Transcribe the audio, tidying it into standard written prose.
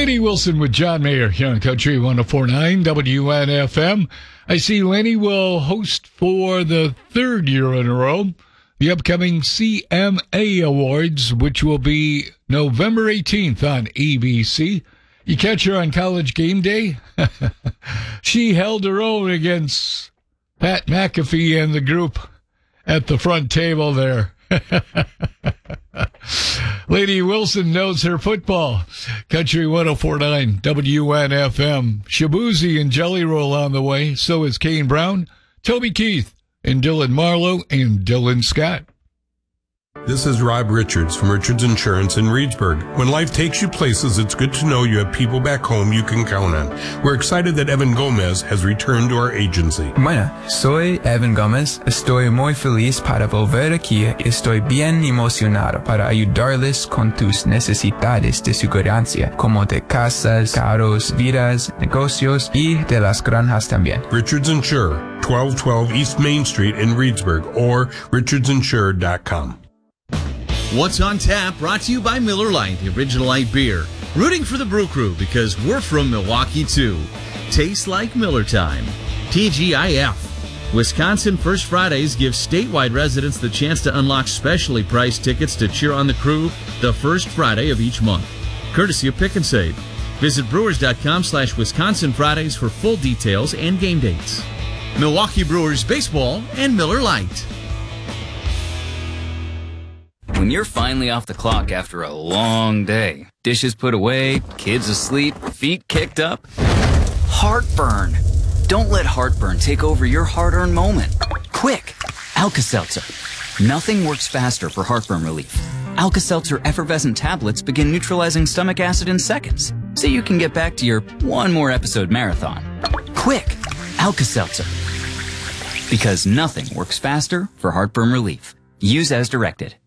Lenny Wilson with John Mayer here on Country 104.9 WNFM. I see Lenny will host for the third year in a row the upcoming CMA Awards, which will be November 18th on ABC. You catch her on College Game Day? She held her own against Pat McAfee and the group at the front table there. Lady Wilson knows her football. Country 104.9 WNFM. Shabuzi and Jelly Roll on the way. So is Kane Brown, Toby Keith, and Dylan Marlowe, and Dylan Scott. This is Rob Richards from Richards Insurance in Reedsburg. When life takes you places, it's good to know you have people back home you can count on. We're excited that Evan Gomez has returned to our agency. Bueno, soy Evan Gomez. Estoy muy feliz para volver aquí. Estoy bien emocionado para ayudarles con tus necesidades de seguridad, como de casas, carros, vidas, negocios y de las granjas también. Richards Insure, 1212 East Main Street in Reedsburg, or richardsinsure.com. What's on Tap, brought to you by Miller Lite, the original light beer. Rooting for the Brew Crew because we're from Milwaukee too. Tastes like Miller time. TGIF. Wisconsin First Fridays gives statewide residents the chance to unlock specially priced tickets to cheer on the crew the first Friday of each month. Courtesy of Pick and Save. Visit brewers.com/Wisconsin Fridays for full details and game dates. Milwaukee Brewers Baseball and Miller Lite. When you're finally off the clock after a long day, dishes put away, kids asleep, feet kicked up, heartburn. Don't let heartburn take over your hard-earned moment. Quick, Alka-Seltzer. Nothing works faster for heartburn relief. Alka-Seltzer effervescent tablets begin neutralizing stomach acid in seconds, so you can get back to your one more episode marathon. Quick, Alka-Seltzer. Because nothing works faster for heartburn relief. Use as directed.